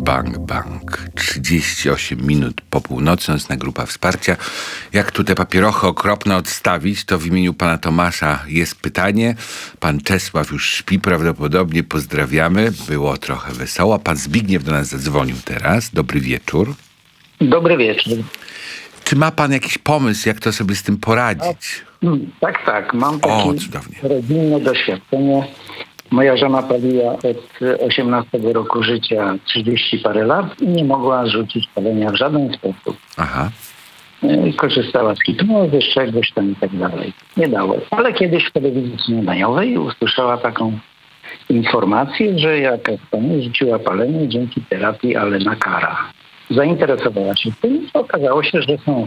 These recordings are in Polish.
Bang, bang. 38 minut po północy, nocna grupa wsparcia. Jak tu te papierochy okropne odstawić, to w imieniu pana Tomasza jest pytanie. Pan Czesław już śpi prawdopodobnie, pozdrawiamy. Było trochę wesoło. Pan Zbigniew do nas zadzwonił teraz. Dobry wieczór. Dobry wieczór. Czy ma pan jakiś pomysł, jak to sobie z tym poradzić? Tak. Mam takie cudownie. rodzinne doświadczenie. Moja żona paliła od 18 roku życia 30 parę lat i nie mogła rzucić palenia w żaden sposób. Aha. Korzystała z hipnozy, z czegoś tam i tak dalej. Nie dało. Ale kiedyś w telewizji śniadaniowej usłyszała taką informację, że jakaś pani rzuciła palenie dzięki terapii Alena Cara. Zainteresowała się tym. Okazało się, że są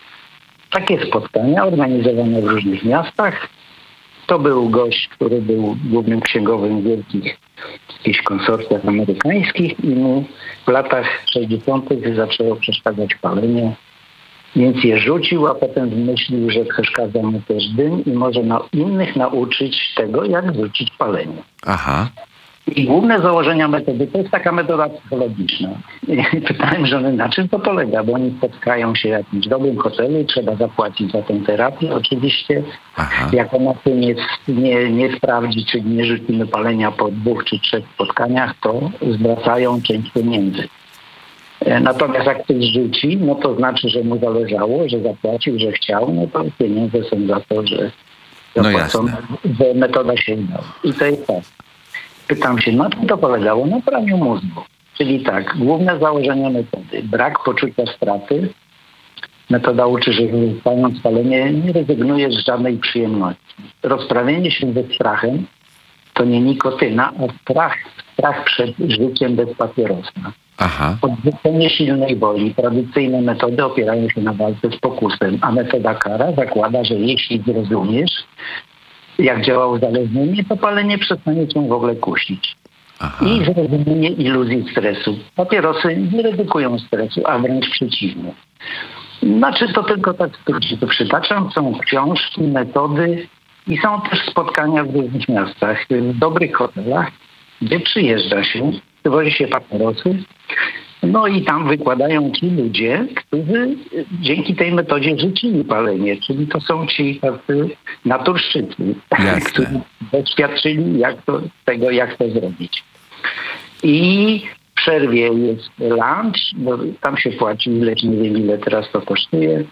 takie spotkania organizowane w różnych miastach. To był gość, który był głównym księgowym wielkich jakichś konsorcjach amerykańskich i mu w latach 60. zaczęło przeszkadzać palenie, więc je rzucił, a potem wymyślił, że przeszkadza mu też dym i może innych nauczyć tego, jak rzucić palenie. Aha. I główne założenia metody to jest taka metoda psychologiczna. I pytałem żony, na czym to polega, bo oni spotkają się w jakimś dobrym hotelu i trzeba zapłacić za tę terapię. Oczywiście, jak ona tu nie sprawdzi, czyli nie rzucimy palenia po 2 czy 3 spotkaniach, to zwracają część pieniędzy. Natomiast jak ktoś rzuci, no to znaczy, że mu zależało, że zapłacił, że chciał, no to pieniądze są za to, że zapłacono, że metoda się udała. I to jest tak. Pytam się, na czym to polegało? Na praniu mózgu. Czyli tak, główne założenia metody. Brak poczucia straty. Metoda uczy, że rzucając palenie nie rezygnujesz z żadnej przyjemności. Rozprawienie się ze strachem to nie nikotyna, a strach przed życiem bez papierosa. Aha. Odrzucenie silnej woli. Tradycyjne metody opierają się na walce z pokusem, a metoda Cara zakłada, że jeśli zrozumiesz, jak działa uzależnienie, to palenie przestanie cię w ogóle kusić. Aha. I zrozumienie iluzji stresu. Papierosy nie redukują stresu, a wręcz przeciwnie. Znaczy to tylko tak to przytaczam. Są książki, metody i są też spotkania w różnych miastach, w dobrych hotelach, gdzie przyjeżdża się, wywozi się papierosy, no i tam wykładają ci ludzie, którzy dzięki tej metodzie rzucili palenie, czyli to są ci tacy naturszczycy, którzy doświadczyli jak to zrobić. I w przerwie jest lunch, bo tam się płaci, ileś nie wiem ile teraz to kosztuje.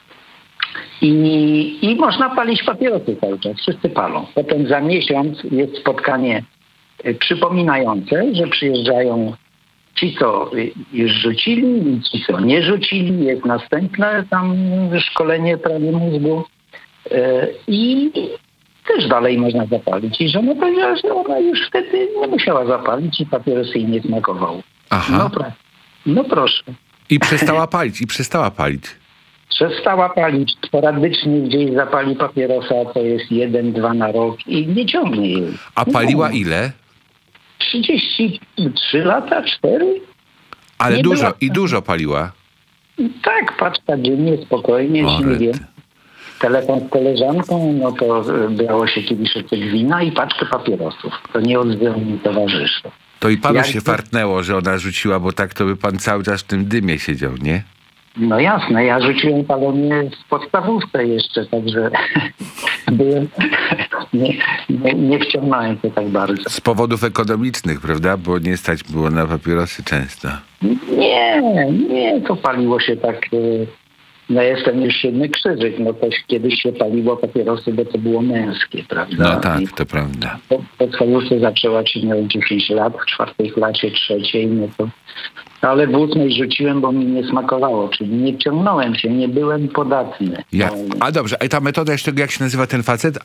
I można palić papierosy cały czas, wszyscy palą. Potem za miesiąc jest spotkanie przypominające, że przyjeżdżają ci, co już rzucili i ci, co nie rzucili. Jest następne tam szkolenie prawie mózgu i też dalej można zapalić. I żona powiedziała, że ona już wtedy nie musiała zapalić i papierosy jej nie smakowały. Aha. No proszę. I przestała palić, Przestała palić. Sporadycznie gdzieś zapali papierosa, to jest 1-2 na rok i nie ciągnie jej. A paliła ile? 33 lata, 4. Ale dużo paliła. Tak, paczka dziennie, spokojnie, nie wiem. Telefon z koleżanką, no to brało się kieliszek wina i paczkę papierosów. To nie mi towarzyszy. To i panu się fartnęło, że ona rzuciła, bo tak to by pan cały czas w tym dymie siedział, nie? No jasne, ja rzuciłem palenie w podstawówce jeszcze, także nie wciągnąłem to tak bardzo. Z powodów ekonomicznych, prawda? Bo nie stać było na papierosy często. Nie, to paliło się tak. No jestem już 7 krzyżyk, no to kiedyś się paliło papierosy, bo to było męskie, prawda? No tak, to prawda. Po podstawówce zaczęła się, miałem 10 lat, w 4 klasie, 3, no to... Ale w 8 rzuciłem, bo mi nie smakowało, czyli nie ciągnąłem się, nie byłem podatny. A dobrze, a ta metoda jeszcze, jak się nazywa ten facet?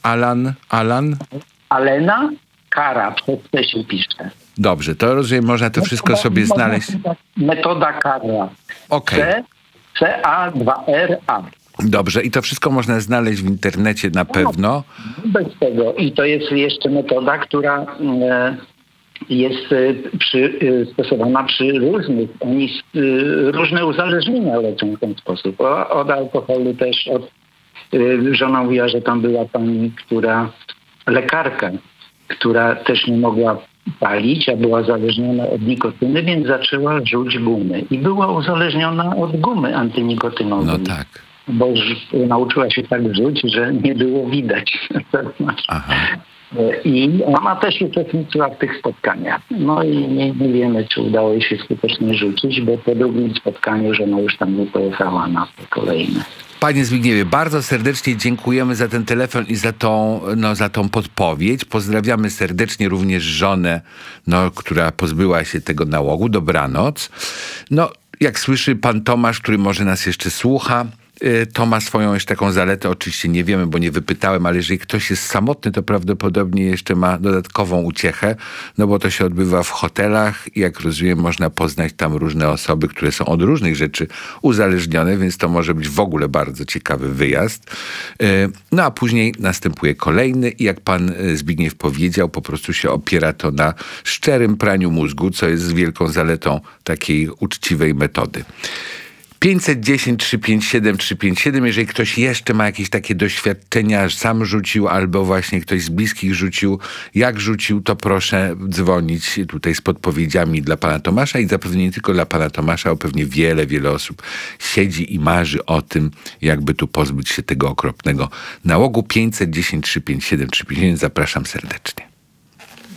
Alena Cara, przez C się pisze. Dobrze, to rozumiem, można to wszystko sobie znaleźć. Metoda Cara. Okej. C-A-2-R-A. Dobrze, i to wszystko można znaleźć w internecie na pewno. Bez tego. I to jest jeszcze metoda, która jest stosowana przy różnych. Różne uzależnienia leczą w ten sposób. Od alkoholu też. Żona mówiła, że tam była pani, lekarka, która też nie mogła palić, a była uzależniona od nikotyny, więc zaczęła żuć gumy. I była uzależniona od gumy antynikotynowej. No tak. Bo nauczyła się tak żuć, że nie było widać. Aha. I ona też uczestniczyła w tych spotkaniach. No i nie wiemy, czy udało jej się skutecznie rzucić, bo po drugim spotkaniu, że ona już tam nie pojechała na te kolejne. Panie Zbigniewie, bardzo serdecznie dziękujemy za ten telefon i za tą podpowiedź. Pozdrawiamy serdecznie również żonę, która pozbyła się tego nałogu. Dobranoc. Jak słyszy pan Tomasz, który może nas jeszcze słucha, to ma swoją jeszcze taką zaletę, oczywiście nie wiemy, bo nie wypytałem, ale jeżeli ktoś jest samotny, to prawdopodobnie jeszcze ma dodatkową uciechę, bo to się odbywa w hotelach i jak rozumiem, można poznać tam różne osoby, które są od różnych rzeczy uzależnione, więc to może być w ogóle bardzo ciekawy wyjazd. A później następuje kolejny i jak pan Zbigniew powiedział, po prostu się opiera to na szczerym praniu mózgu, co jest wielką zaletą takiej uczciwej metody. 510 357 357. Jeżeli ktoś jeszcze ma jakieś takie doświadczenia, sam rzucił albo właśnie ktoś z bliskich rzucił, jak rzucił, to proszę dzwonić tutaj z podpowiedziami dla pana Tomasza i zapewne nie tylko dla pana Tomasza, bo pewnie wiele osób siedzi i marzy o tym, jakby tu pozbyć się tego okropnego nałogu. 510 357 357. Zapraszam serdecznie.